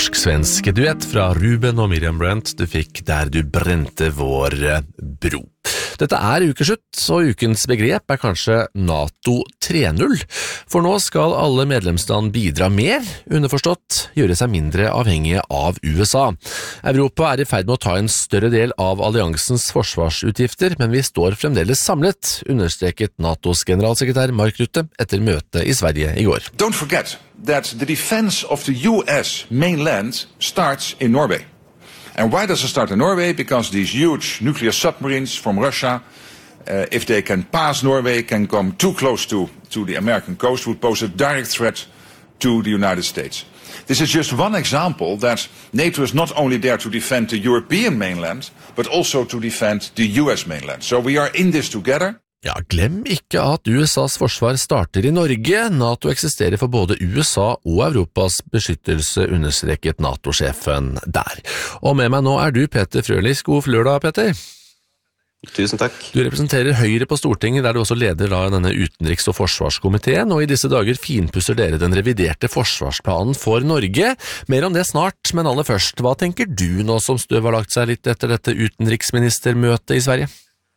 norsk-svensk duett fra Ruben og Miriam Brent du fikk Der du brente vår bro. Dette ukeslutt, og ukens begrep kanskje NATO 3.0, for nå skal alle medlemsland bidra mer, underforstått gjøre seg mindre avhengige av USA. Europa I ferd med å ta en større del av alliansens forsvarsutgifter, men vi står fremdeles samlet, understreket NATOs generalsekretær Mark Rutte etter møte I Sverige I går. Don't forget that the defense of the US mainland starts in Norway. And why does it start in Norway? Because these huge nuclear submarines from Russia, if they can pass Norway, can come too close to the American coast, would pose a direct threat to the United States. This is just one example that NATO is not only there to defend the European mainland, but also to defend the US mainland. So we are in this together. Ja, glem ikke at USAs forsvar starter I Norge. NATO eksisterer for både USA og Europas beskyttelse, understreket NATO-sjefen der. Og med meg nå du Peter Frølich. God lørdag, Peter. Tusen takk. Du representerer Høyre på Stortinget, der du også leder denne utenriks- og forsvarskomiteen, og I disse dager finpusser dere den reviderte forsvarsplanen for Norge. Mer om det snart, men aller først, hva tenker du nå som støv har lagt seg litt etter dette utenriksministermøtet I Sverige?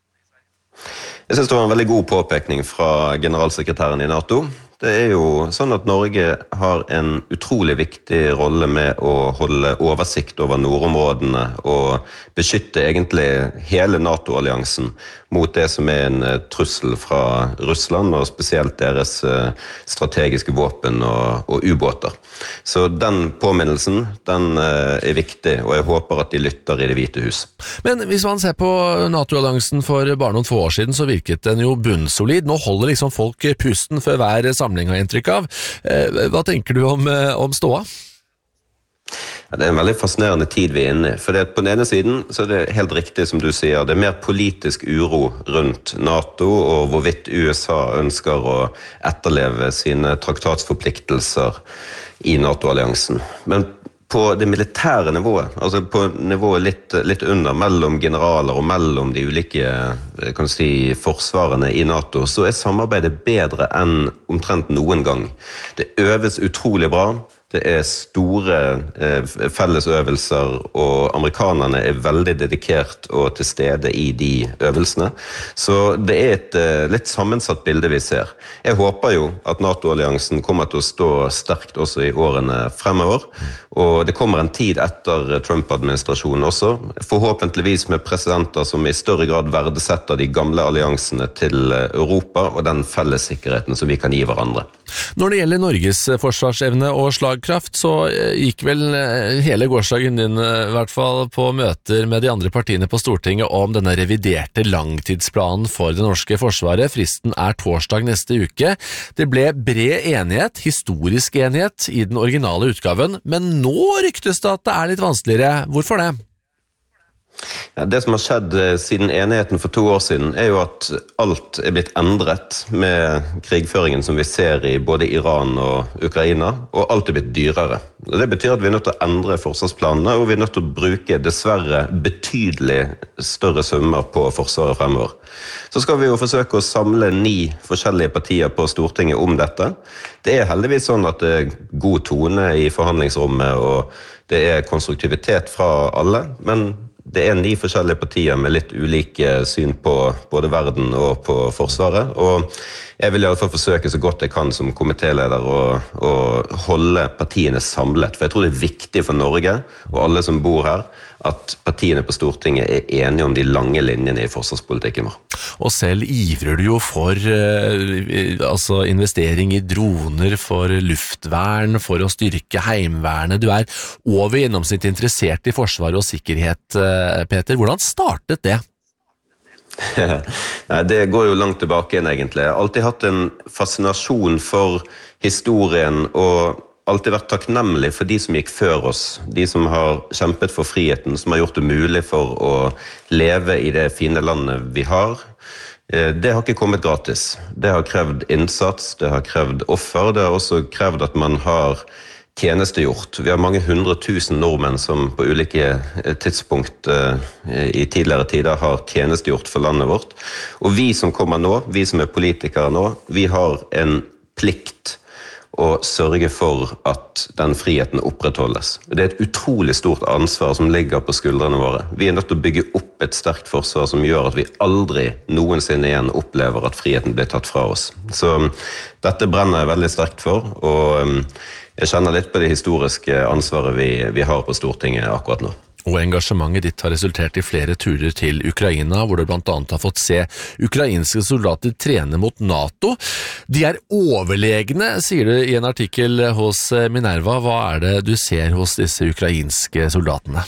Jeg synes det var en veldig god påpekning fra generalsekretæren I NATO. Det jo sånn at Norge har en utrolig viktig rolle med å holde oversikt over nordområdene og beskytte egentlig hele NATO-alliansen mot det som en trussel fra Russland, og spesielt deres strategiske våpen og ubåter. Så den påminnelsen, den viktig, og jeg håper at de lytter I Det hvite hus. Men hvis man ser på NATO-alliansen for bare noen få år siden, så virket den jo bunnsolid. Nå holder liksom folk pusten før hver samling har inntrykk av. Hva tenker du om ståa? Ja, det en veldig fascinerende tid vi inne I, for på den ene siden så det helt riktig som du sier, det mer politisk uro rundt NATO og hvorvidt USA ønsker å etterleve sine traktatsforpliktelser I NATO-alliansen. Men på det militære nivået, altså på nivået litt under, mellom generaler og mellom de ulike kan du si, forsvarene I NATO, så samarbeidet bedre enn omtrent noen gang. Det øves utrolig bra. Det store fellesøvelser, og amerikanerne veldig dedikert og til stede I de øvelsene. Så det et litt sammensatt bilde vi ser. Jeg håper jo at NATO-alliansen kommer til å stå sterkt også I årene fremover, og det kommer en tid etter Trump-administrasjonen også, forhåpentligvis med presidenter som I større grad verdesetter de gamle alliansene til Europa og den fellessikkerheten som vi kan gi hverandre. Når det gjelder Norges forsvarsevne og slagkraft, så gikk vel hele gårsdagen din I hvert fall på møter med de andre partiene på Stortinget om denne reviderte langtidsplanen for det norske forsvaret. Fristen torsdag neste uke. Det ble bred enighet, historisk enighet I den originale utgaven, men nå ryktes det at det litt vanskeligere. Hvorfor det? Ja, det som har skjedd siden enigheten for 2 år siden jo at alt blitt endret med krigføringen som vi ser I både Iran og Ukraina, og alt blitt dyrere. Det betyr at vi nødt til å endre forsvarsplanene, og vi nødt til å bruke dessverre betydelig større summer på forsvaret fremover. Så skal vi jo forsøke å samle 9 forskjellige partier på Stortinget om dette. Det heldigvis sånn at det god tone I forhandlingsrommet, og det konstruktivitet fra alle, men det 9 forskjellige partier med litt ulike syn på både verden og på forsvaret, og jeg vil I alle fall forsøke så godt jeg kan som komitéleder å holde partiene samlet, for jeg tror det viktig for Norge og alle som bor her, at partiene på Stortinget enige om de lange linjene I forsvarspolitikken vår. Og selv ivrer du jo for investering I droner, for luftvern, for å styrke heimvernet. Du over gjennomsnitt interessert I forsvar og sikkerhet, Peter. Hvordan startet det? Det går jo langt tilbake igjen egentlig. Jeg har alltid hatt en fascinasjon for historien og alltid vært takknemlig for de som gikk før oss, de som har kjempet for friheten, som har gjort det mulig for å leve I det fine landet vi har. Det har ikke kommet gratis. Det har krevd innsats, det har krevd offer, det har også krevd at man har tjenestegjort. Vi har mange 100 000 nordmenn som på ulike tidspunkt I tidligere tider har tjenestegjort for landet vårt. Og vi som kommer nå, vi som politikere nå, vi har en plikt og sørge for at den friheten opprettholdes. Det et utrolig stort ansvar som ligger på skuldrene våre. Vi nødt til å bygge opp et sterkt forsvar som gjør at vi aldri noensinne igjen opplever at friheten blir tatt fra oss. Så dette brenner jeg veldig sterkt for, og jeg kjenner litt på det historiske ansvaret vi har på Stortinget akkurat nå. Og engasjementet ditt har resultert i flere turer til Ukraina, hvor du blant annet har fått se ukrainske soldater trene mot NATO. De overlegne, sier du i en artikkel hos Minerva. Hva det du ser hos disse ukrainske soldatene?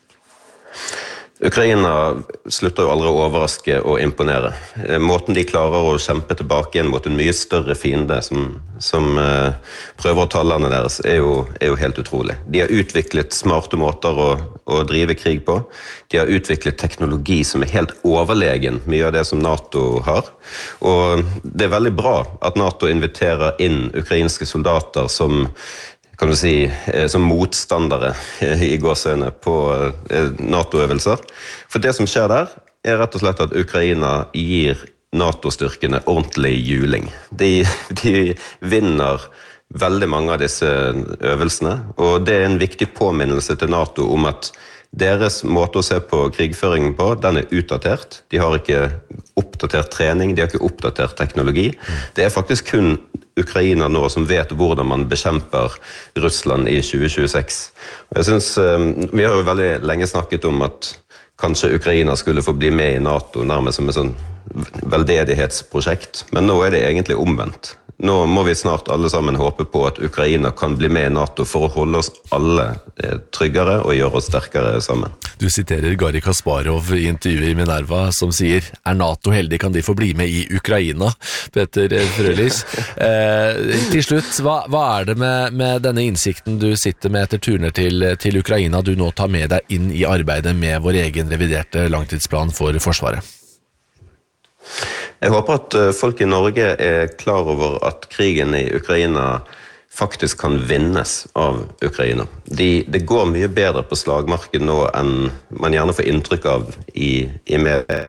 Ukraina slutter jo aldri å overraske og imponere. Måten de klarer å kjempe tilbake igjen mot en mye større fiende som prøver å ta landet deres, jo helt utrolig. De har utviklet smarte måter å drive krig på. De har utviklet teknologi som helt overlegen mye av det som NATO har. Og det veldig bra at NATO inviterer inn ukrainske soldater som kan du si, som motstandere i gåsøyne på NATO-øvelser. For det som skjer der, rett og slett at Ukraina gir NATO-styrkene ordentlig juling. De vinner veldig mange av disse øvelsene, og det en viktig påminnelse til NATO om at deres måte å se på krigføringen på, den utdatert. De har ikke oppdatert trening, de har ikke oppdatert teknologi. Det faktisk kun Ukraina nå som vet hvordan man bekjemper Russland i 2026. Og jeg synes, vi har jo veldig lenge snakket om at kanskje Ukraina skulle få bli med i NATO nærmest som et sånn veldedighetsprosjekt, men nå det egentlig omvendt. Nå må vi snart alle sammen håpe på at Ukraina kan bli med i NATO for å holde oss alle tryggere og gjøre oss sterkere sammen. Du siterer Garri Kasparov i intervjuet i Minerva som sier, NATO heldig, kan de få bli med i Ukraina? Peter Frølich. Til slutt, hva det med denne innsikten du sitter med etter turene til Ukraina du nå tar med deg inn i arbeidet med vår egen reviderte langtidsplan for Forsvaret? Jeg håper at folk i Norge klar over at krigen i Ukraina faktisk kan vinnes av Ukraina. Det går mye bedre på slagmarken nå enn man gjerne får inntrykk av i media.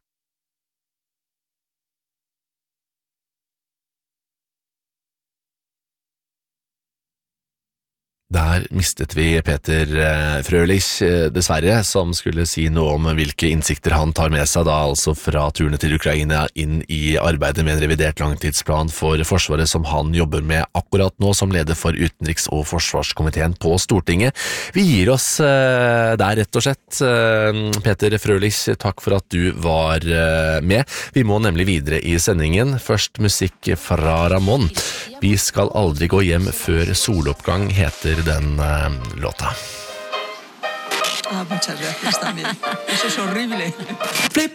Der mistet vi Peter Frølich, dessverre, som skulle si noe om hvilke innsikter han tar med seg da, altså fra turene til Ukraina inn i arbeidet med en revidert langtidsplan for Forsvaret som han jobber med akkurat nå som leder for utenriks- og forsvarskomiteen på Stortinget. Vi gir oss der rett og slett. Peter Frølich, takk for at du var med. Vi må nemlig videre i sendingen. Først musikk fra Ramón. Vi skal aldri gå hjem før soloppgang heter den låta. Muchas gracias también. Eso es horrible.